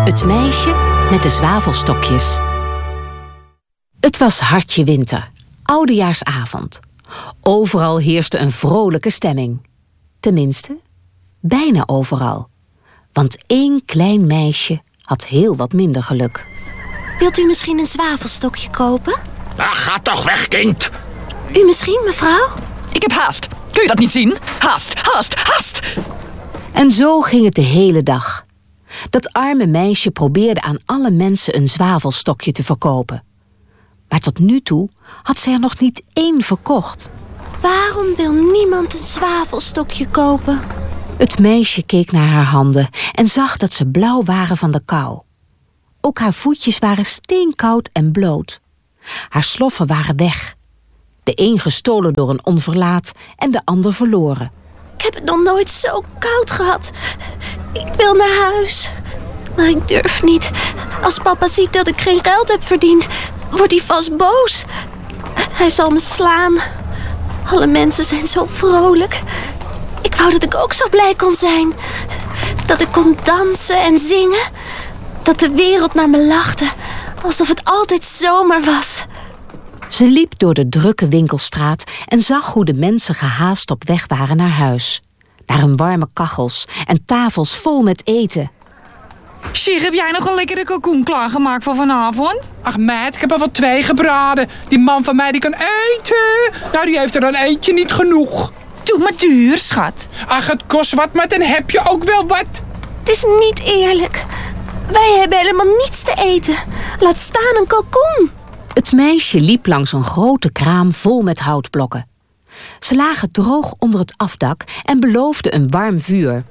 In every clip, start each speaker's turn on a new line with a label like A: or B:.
A: Het meisje met de zwavelstokjes. Het was hartje winter, oudejaarsavond. Overal heerste een vrolijke stemming. Tenminste, bijna overal. Want 1 klein meisje had heel wat minder geluk.
B: Wilt u misschien een zwavelstokje kopen?
C: Ga toch weg, kind.
B: U misschien, mevrouw?
D: Ik heb haast. Kun je dat niet zien? Haast, haast, haast!
A: En zo ging het de hele dag. Dat arme meisje probeerde aan alle mensen een zwavelstokje te verkopen. Maar tot nu toe had zij er nog niet 1 verkocht.
B: Waarom wil niemand een zwavelstokje kopen?
A: Het meisje keek naar haar handen en zag dat ze blauw waren van de kou. Ook haar voetjes waren steenkoud en bloot. Haar sloffen waren weg. De een gestolen door een onverlaat en de ander verloren.
B: Ik heb het nog nooit zo koud gehad. Ik wil naar huis. Maar ik durf niet. Als papa ziet dat ik geen geld heb verdiend, wordt hij vast boos. Hij zal me slaan. Alle mensen zijn zo vrolijk. Ik wou dat ik ook zo blij kon zijn. Dat ik kon dansen en zingen. Dat de wereld naar me lachte. Alsof het altijd zomer was.
A: Ze liep door de drukke winkelstraat en zag hoe de mensen gehaast op weg waren naar huis. Naar hun warme kachels en tafels vol met eten.
D: Zeg, heb jij nog een lekkere kalkoen klaargemaakt voor vanavond?
E: Ach meid, ik heb er wel 2 gebraden. Die man van mij die kan eten. Nou, die heeft er dan eentje niet genoeg.
D: Doe maar duur, schat.
E: Ach, het kost wat, maar dan heb je ook wel wat.
B: Het is niet eerlijk. Wij hebben helemaal niets te eten. Laat staan een kalkoen.
A: Het meisje liep langs een grote kraam vol met houtblokken. Ze lagen droog onder het afdak en beloofden een warm vuur.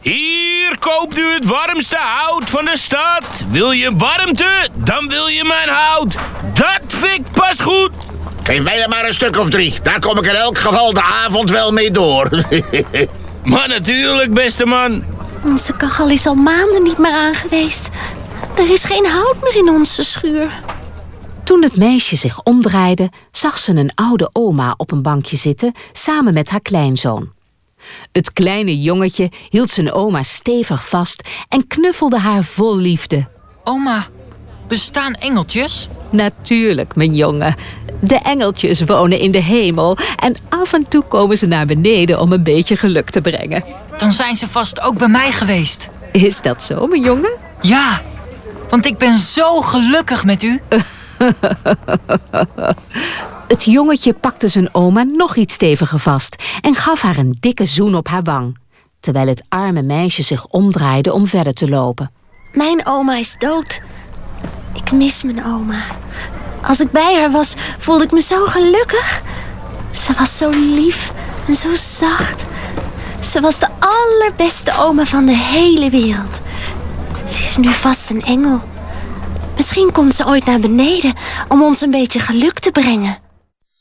F: Hier koopt u het warmste hout van de stad. Wil je warmte, dan wil je mijn hout. Dat fikt pas goed.
C: Geef mij er maar een stuk of 3. Daar kom ik in elk geval de avond wel mee door.
F: Maar natuurlijk, beste man.
B: Onze kachel is al maanden niet meer aangeweest. Er is geen hout meer in onze schuur.
A: Toen het meisje zich omdraaide, zag ze een oude oma op een bankje zitten samen met haar kleinzoon. Het kleine jongetje hield zijn oma stevig vast en knuffelde haar vol liefde.
G: Oma, bestaan engeltjes?
A: Natuurlijk, mijn jongen. De engeltjes wonen in de hemel en af en toe komen ze naar beneden om een beetje geluk te brengen.
G: Dan zijn ze vast ook bij mij geweest.
A: Is dat zo, mijn jongen?
G: Ja, want ik ben zo gelukkig met u.
A: Het jongetje pakte zijn oma nog iets steviger vast en gaf haar een dikke zoen op haar wang, terwijl het arme meisje zich omdraaide om verder te lopen.
B: Mijn oma is dood. Ik mis mijn oma. Als ik bij haar was, voelde ik me zo gelukkig. Ze was zo lief en zo zacht. Ze was de allerbeste oma van de hele wereld. Ze is nu vast een engel. Misschien komt ze ooit naar beneden om ons een beetje geluk te brengen.